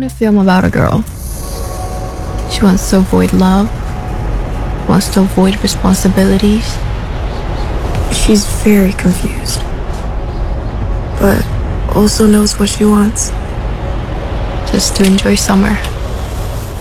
a film about a girl. She wants to avoid love, wants to avoid responsibilities. She's very confused, but also knows what she wants. Just to enjoy summer.